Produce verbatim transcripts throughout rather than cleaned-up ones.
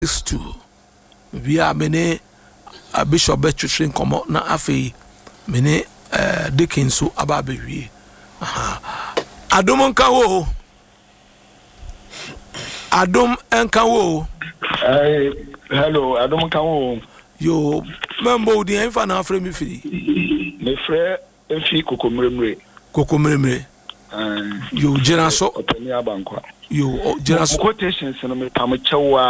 six two. We are many a bishop between come out na afi many uh Dickens so ababewie. Aha. Adom nka wo. Adom nka wo. Eh hello, Adom nka wo. Yo, membo di enfa na afre mi firi. Me frɛ efi kokomremre. Kokomremre. Eh yo jira so. Openi abankwa. Yo jira so. Quotations no me pamchewa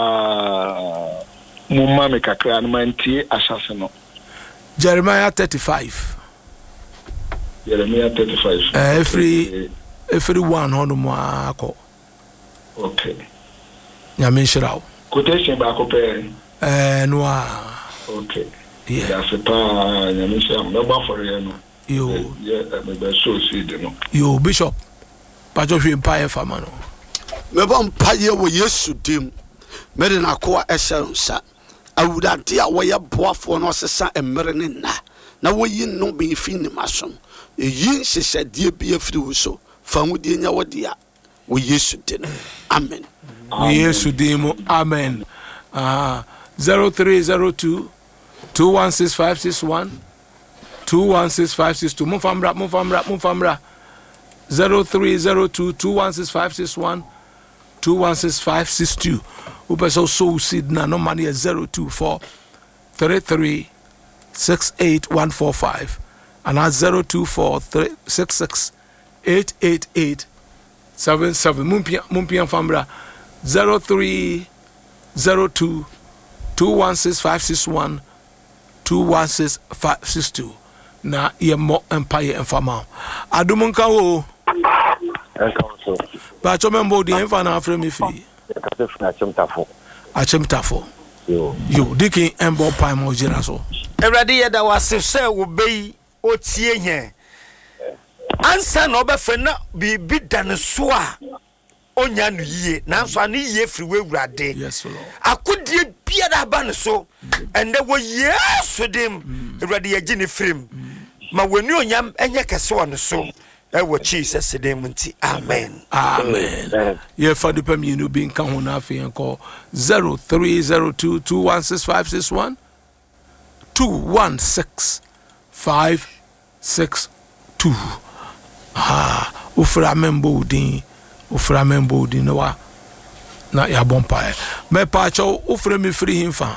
mumma me kakra no mantie asase no. Jeremiah thirty-five. Jeremiah thirty-five. Uh, every every one on mo akọ. Okay. Nyame nshirawo. Quotation ba ko pe. Eh no a. Okay. Yeah. That's pa nyame nshirawo. Me ba for you no. Yo. Yeah, me be so see de no. Yo bishop. Pacho hwe empire fama no. Me ba mpaye wo Yesu dim. Me de na ko ehyeronsa. Awurade a wo ye boafo no sesa emere ne na. Na wo yi no be fi ni masom. Eyi hyehyade bi afiri wo so. Fa hudie nya wo dia. Wo Yesu dim. Amen. Wo Yesu dim. Amen. Ah, zero three zero two two one six five six one two one six five six two. Mufamra, mufamra, mufamra. zero three zero two two one six five six one two one six five six two. Upeso so seed na no money is zero two four three three six eight one four five and at zero two four three six six eight eight eight seven seven. Mumpia mumpia famra zero three zero two two one six five six one two one six five six two. Na ye mo empire and fama. Adumunka wo. Enkanso. Ba chomembo di enfa na afre mi fi. Kasef na chemtafo. A chemtafo. Yo. Yo dikin embo pa mo jira so. Ewrade ye da wase se wo bei otie hye. Ansa na obefe na bibi dan so a onya no yie. Nanso anu yie firi we Ewrade. Yes Lord. Akodie bia da ba ne so. Ende wo Yesu dim. Ewrade ye gi ne firim. Ma wani onyam enye kese wo ne so. Ewo Jesus name nti amen. Amen. Ye for the pem you be nka ho na afi enko zero three zero two two one six five six one two one six five six two. Ah, ufra membo din, ufra membo din no wa na ya bompa. Me pa cho ufra mi free himfa.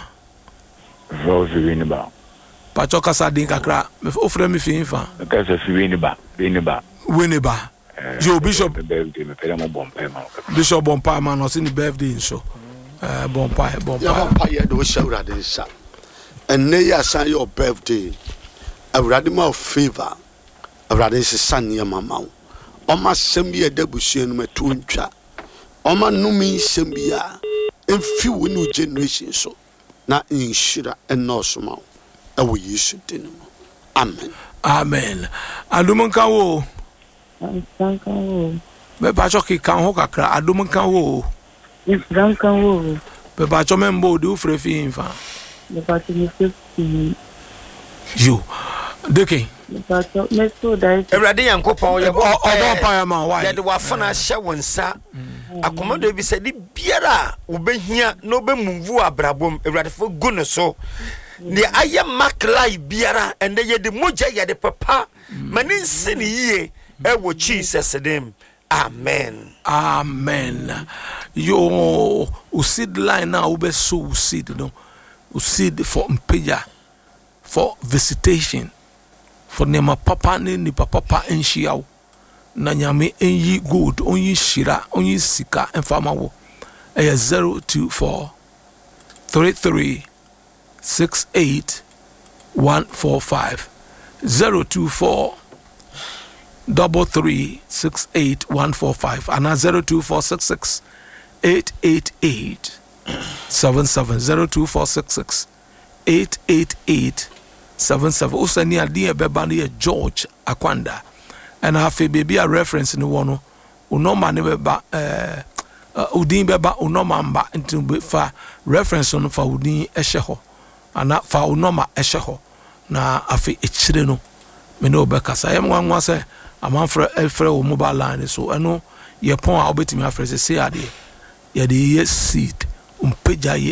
Rose Winiba. Pa cho kasa din kakra, me ufra mi free himfa. Kasa Winiba, Winiba. Winiba. Yo Bishop Birthday me pere mo bompa ma. Bishop bompa man no sin birthday so. Eh bompa bompa. Ya bompa ye do shawrade nsa. Enne ya san your birthday. Awurade ma favor. Awurade se san ye mama. Oma sembi e debusue no metu ntwa. Oma numi sembi a emfi wo new generation so. Na inshira enoso ma. E wo Yesu dinimo. Amen. Amen. Adumunka wo. Franka wo. Me ba cho ki kan ho kakra adumunka wo. Ni franka wo. Be ba cho membo di ufre fi infa. Me ba ti ni fifty. Yo. Deke. Me ba cho me so dai. Ewrade yankopon ye bo odon pa ya ma why. Ye de wafana hye wonsa. Akomodo bi se di biara obehia no be move abrabom Ewrade fo gu ne so. Ni aye maklai biara ende ye de moja ye de papa mani nsini ye ewo Jesus name. Amen. Amen. Yo usid line now ube so usid no. Usid for mpeja for visitation for nema papa ne ni papa enhia na nyame enyi good onyi shira onyi sika enfama wo e zero two four three three six eight one four five zero two four double three six eight one four five and zero two four six six eight eight eight seven seven zero two four six six eight eight eight seven seven. Usani adi beba ni George Akwanda and afi baby a reference ni wono unoma ni beba eh udin beba unoma mba nti fa reference no fa udin ehye ana fa unoma ehye ho na afi echire no me no bekasa yem nwanwa se amanfre efre wo mobile line so eno ye pon a obetimi afre se se ade ye de ye seed umpeja ye